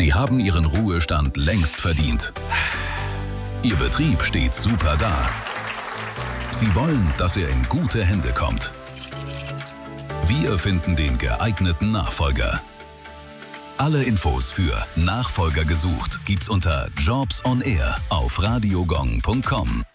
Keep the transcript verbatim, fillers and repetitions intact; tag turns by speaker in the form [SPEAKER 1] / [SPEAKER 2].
[SPEAKER 1] Sie haben Ihren Ruhestand längst verdient. Ihr Betrieb steht super da. Sie wollen, dass er in gute Hände kommt. Wir finden den geeigneten Nachfolger. Alle Infos für Nachfolger gesucht gibt's unter Jobs on Air auf radiogong punkt com.